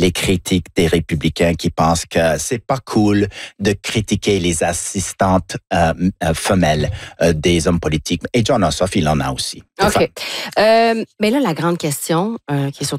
les critiques des républicains qui pensent que c'est pas cool de critiquer les assistantes femelles des hommes politiques. Et Jon Ossoff, il en a aussi. OK. Mais là, la grande question qui est sur